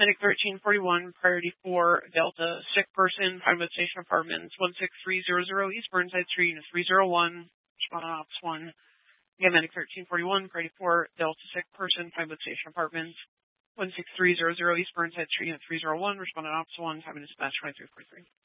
Medic 1341, priority 4, Delta, sick person, Pinewood Station Apartments, 16300 East Burnside Street, unit 301, respond on Ops 1. Again, Medic 1341, priority 4, Delta, sick person, Pinewood Station Apartments, 16300 East Burnside Street, unit 301, respond on Ops 1, time and dispatch 2343.